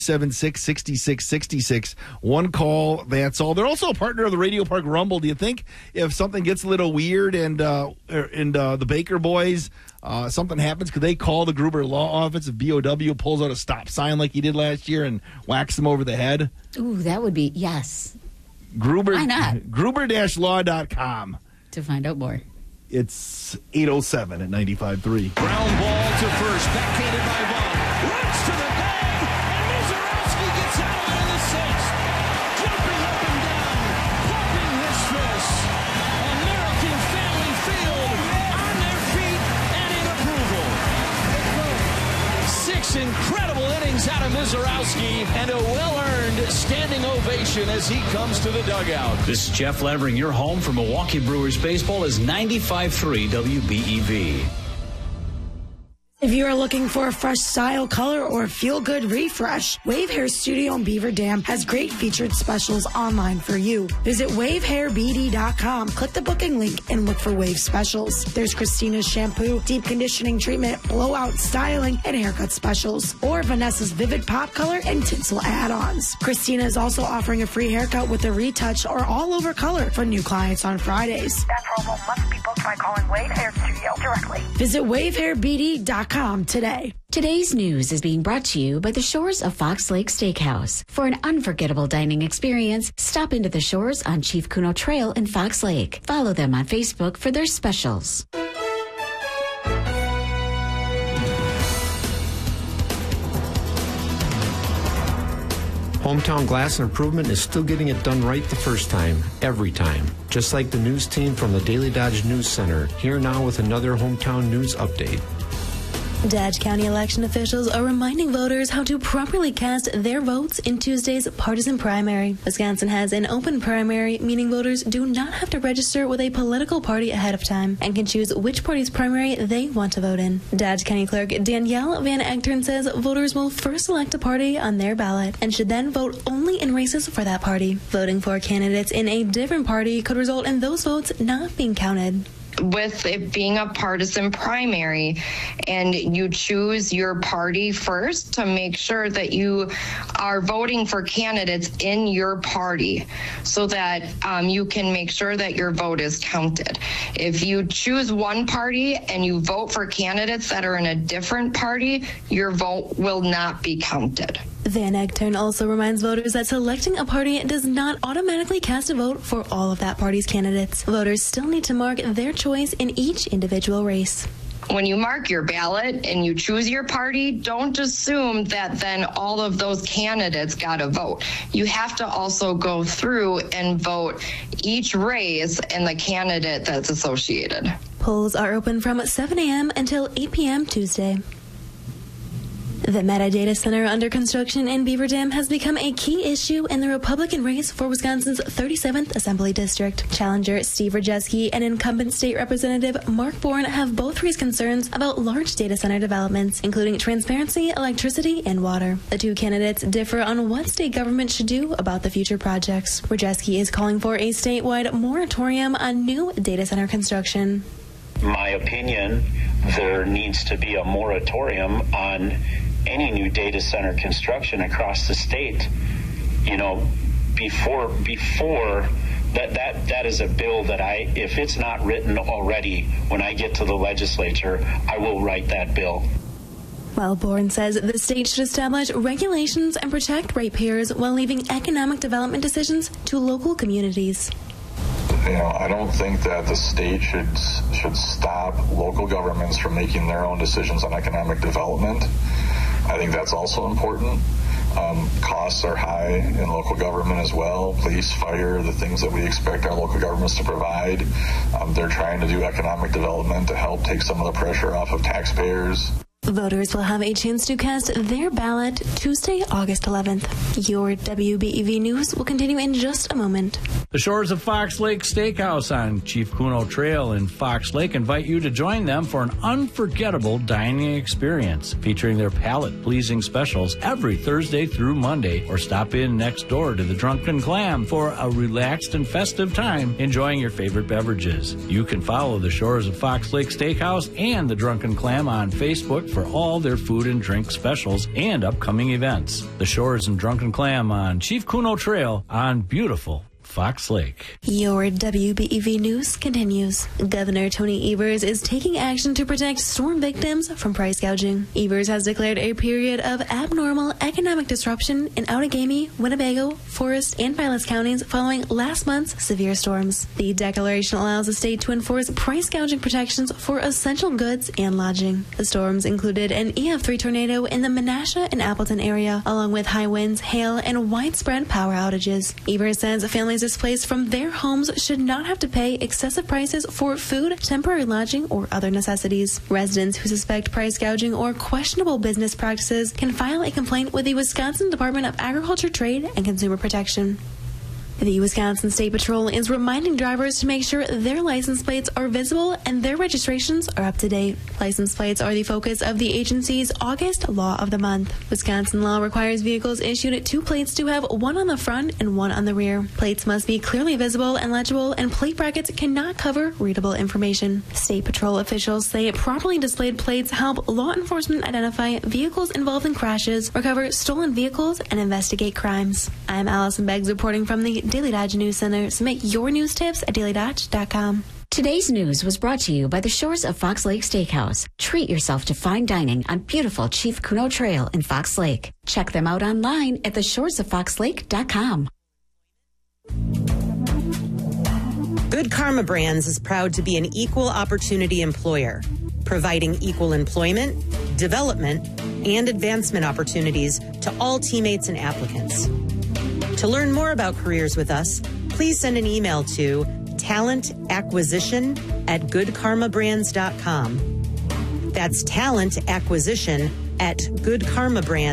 877-6666. One call, that's all. They're also a partner of the Radio Park Rumble. Do you think if something gets a little weird and the Baker boys, something happens, could they call the Gruber Law Office if BOW pulls out a stop sign like he did last year and whacks them over the head? Ooh, that would be, yes. Gruber, why not? Gruber-law.com. To find out more. It's 8:07 at 95.3. Ground ball to first, backhanded by Vaughn. Runs to the bag, and Mizorowski gets out of it in the sixth. Jumping up and down, pumping his fists. American Family Field on their feet and in approval. 6 incredible innings out of Mizorowski and a well-earned standing ovation as he comes to the dugout. This is Jeff Levering. Your home for Milwaukee Brewers baseball is 95.3 WBEV. If you are looking for a fresh style, color, or feel-good refresh, Wave Hair Studio in Beaver Dam has great featured specials online for you. Visit WaveHairBD.com, click the booking link, and look for Wave specials. There's Christina's shampoo, deep conditioning treatment, blowout styling, and haircut specials, or Vanessa's vivid pop color and tinsel add-ons. Christina is also offering a free haircut with a retouch or all-over color for new clients on Fridays. That promo must be booked by calling Wave Hair Studio directly. Visit WaveHairBD.com today. Today's news is being brought to you by the Shores of Fox Lake Steakhouse. For an unforgettable dining experience, stop into the Shores on Chief Kuno Trail in Fox Lake. Follow them on Facebook for their specials. Hometown Glass and Improvement is still getting it done right the first time, every time. Just like the news team from the Daily Dodge News Center, here now with another hometown news update. Dodge County election officials are reminding voters how to properly cast their votes in Tuesday's partisan primary. Wisconsin has an open primary, meaning voters do not have to register with a political party ahead of time and can choose which party's primary they want to vote in. Dodge County Clerk Danielle Van Echtern says voters will first select a party on their ballot and should then vote only in races for that party. Voting for candidates in a different party could result in those votes not being counted. With it being a partisan primary and you choose your party first to make sure that you are voting for candidates in your party so that you can make sure that your vote is counted. If you choose one party and you vote for candidates that are in a different party, your vote will not be counted. Van Echtern also reminds voters that selecting a party does not automatically cast a vote for all of that party's candidates. Voters still need to mark their choice in each individual race. When you mark your ballot and you choose your party, don't assume that then all of those candidates got a vote. You have to also go through and vote each race and the candidate that's associated. Polls are open from 7 a.m. until 8 p.m. Tuesday. The Meta Data Center under construction in Beaver Dam has become a key issue in the Republican race for Wisconsin's 37th Assembly District. Challenger Steve Rajewski and incumbent state representative Mark Bourne have both raised concerns about large data center developments, including transparency, electricity, and water. The two candidates differ on what state government should do about the future projects. Rajewski is calling for a statewide moratorium on new data center construction. My opinion, there needs to be a moratorium on any new data center construction across the state. You know, before that is a bill that if it's not written already, when I get to the legislature, I will write that bill. While Bourne says the state should establish regulations and protect ratepayers while leaving economic development decisions to local communities. You know, I don't think that the state should stop local governments from making their own decisions on economic development. I think that's also important. Costs are high in local government as well. Police, fire, the things that we expect our local governments to provide. They're trying to do economic development to help take some of the pressure off of taxpayers. Voters will have a chance to cast their ballot Tuesday, August 11th. Your WBEV News will continue in just a moment. The Shores of Fox Lake Steakhouse on Chief Kuno Trail in Fox Lake invite you to join them for an unforgettable dining experience featuring their palate-pleasing specials every Thursday through Monday, or stop in next door to the Drunken Clam for a relaxed and festive time enjoying your favorite beverages. You can follow the Shores of Fox Lake Steakhouse and the Drunken Clam on Facebook, for all their food and drink specials and upcoming events. The Shores and Drunken Clam on Chief Kuno Trail on beautiful Fox Lake. Your WBEV news continues. Governor Tony Evers is taking action to protect storm victims from price gouging. Evers has declared a period of abnormal economic disruption in Outagamie, Winnebago, Forest, and Vilas counties following last month's severe storms. The declaration allows the state to enforce price gouging protections for essential goods and lodging. The storms included an EF3 tornado in the Menasha and Appleton area, along with high winds, hail, and widespread power outages. Evers says families displaced from their homes should not have to pay excessive prices for food, temporary lodging, or other necessities. Residents who suspect price gouging or questionable business practices can file a complaint with the Wisconsin Department of Agriculture, Trade, and Consumer Protection. The Wisconsin State Patrol is reminding drivers to make sure their license plates are visible and their registrations are up to date. License plates are the focus of the agency's August Law of the Month. Wisconsin law requires vehicles issued 2 plates to have one on the front and one on the rear. Plates must be clearly visible and legible, and plate brackets cannot cover readable information. State Patrol officials say properly displayed plates help law enforcement identify vehicles involved in crashes, recover stolen vehicles, and investigate crimes. I'm Allison Beggs reporting from the Daily Dodge News Center. Submit your news tips at dailydodge.com. Today's news was brought to you by the Shores of Fox Lake Steakhouse. Treat yourself to fine dining on beautiful Chief Kuno Trail in Fox Lake. Check them out online at theshoresoffoxlake.com. Good Karma Brands is proud to be an equal opportunity employer, providing equal employment, development, and advancement opportunities to all teammates and applicants. To learn more about careers with us, please send an email to talentacquisition@goodkarmabrands.com. That's talentacquisition@goodkarmabrands.com.